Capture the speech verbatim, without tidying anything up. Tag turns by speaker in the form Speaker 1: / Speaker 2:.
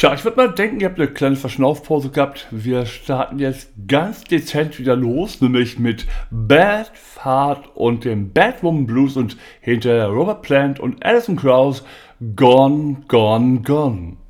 Speaker 1: Tja, ich würde mal denken, ihr habt eine kleine Verschnaufpause gehabt. Wir starten jetzt ganz dezent wieder los, nämlich mit Bad Fahrt und dem Batwoman Blues und hinter Robert Plant und Alison Krauss Gone, Gone, Gone.